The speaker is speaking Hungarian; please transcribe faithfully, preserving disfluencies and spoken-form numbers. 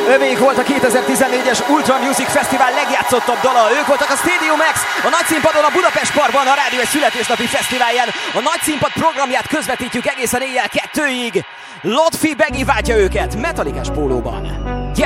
Övék volt a kétezer-tizennégyes Ultra Music Fesztivál legjátszottabb dala. Ők voltak a Stadium X, a nagyszínpadon a Budapest Parkban, a rádió egy születésnapi fesztiválján. A nagyszínpad programját közvetítjük egészen éjjel kettőig. Lotfi Begi váltja őket metalikás pólóban.